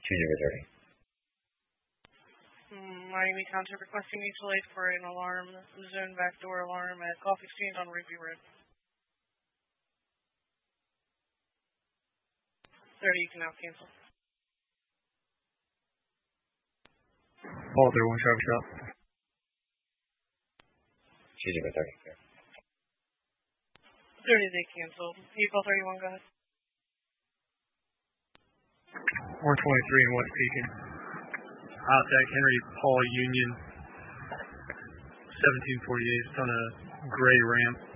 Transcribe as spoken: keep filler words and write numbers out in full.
Tuesday the thirtieth. Miami Township requesting mutual aid for an alarm, zone backdoor alarm at Golf Exchange on Ruby Road. thirty, you can now cancel. Walter, one Travis Shop. Tuesday the thirtieth. thirty, they canceled. April thirty-one, go ahead. one twenty-three in West Pekin. Contact Henry Paul Union, seventeen forty-eight. It's on a gray ramp.